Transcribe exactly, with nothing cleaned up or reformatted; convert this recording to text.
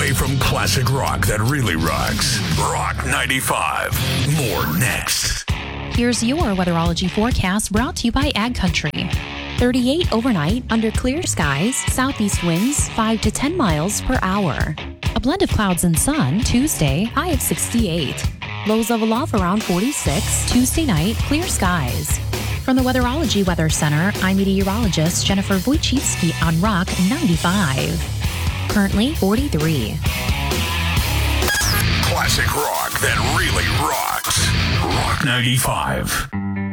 away from classic rock that really rocks. Rock ninety-five. More next. Here's your weatherology forecast brought to you by Ag Country. thirty-eight overnight under clear skies, southeast winds five to ten miles per hour. A blend of clouds and sun Tuesday, high of sixty-eight. Lows level off around forty-six. Tuesday night, clear skies. From the Weatherology Weather Center, I'm meteorologist Jennifer Wojcicki on Rock ninety-five. Currently forty-three. Classic rock that really rocks. Rock ninety-five.